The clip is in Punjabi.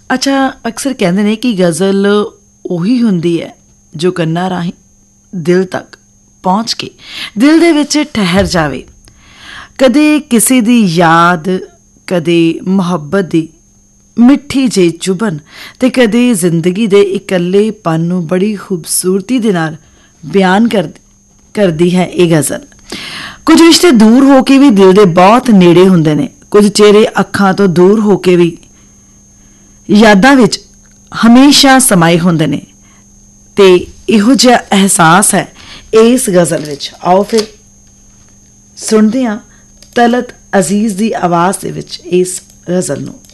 ਅੱਛਾ, ਅਕਸਰ ਕਹਿੰਦੇ ਨੇ ਕਿ ਗਜ਼ਲ ਉਹੀ ਹੁੰਦੀ ਹੈ ਜੋ ਕੰਨਾਂ ਰਾਹੀਂ ਦਿਲ ਤੱਕ ਪਹੁੰਚ ਕੇ ਦਿਲ ਦੇ ਵਿੱਚ ਠਹਿਰ ਜਾਵੇ। ਕਦੇ ਕਿਸੇ ਦੀ ਯਾਦ, ਕਦੇ ਮੁਹੱਬਤ ਦੀ ਮਿੱਠੀ ਜਿਹੀ ਚੁਭਨ, ਅਤੇ ਕਦੇ ਜ਼ਿੰਦਗੀ ਦੇ ਇਕੱਲੇਪਨ ਨੂੰ ਬੜੀ ਖੂਬਸੂਰਤੀ ਦੇ ਨਾਲ ਬਿਆਨ ਕਰਦੀ ਹੈ ਇਹ ਗਜ਼ਲ। ਕੁਝ ਰਿਸ਼ਤੇ ਦੂਰ ਹੋ ਕੇ ਵੀ ਦਿਲ ਦੇ ਬਹੁਤ ਨੇੜੇ ਹੁੰਦੇ ਨੇ, ਕੁਝ ਚਿਹਰੇ ਅੱਖਾਂ ਤੋਂ ਦੂਰ ਹੋ ਕੇ ਵੀ ਯਾਦਾਂ ਵਿੱਚ ਹਮੇਸ਼ਾ ਸਮਾਏ ਹੁੰਦੇ ਨੇ, ਤੇ ਇਹੋ ਜਿਹਾ ਅਹਿਸਾਸ ਹੈ ਇਸ ਗਜ਼ਲ ਵਿੱਚ। ਆਓ ਫਿਰ ਸੁਣਦੇ ਹਾਂ ਤਲਤ ਅਜ਼ੀਜ਼ ਦੀ ਆਵਾਜ਼ ਦੇ ਵਿੱਚ ਇਸ ਗਜ਼ਲ ਨੂੰ।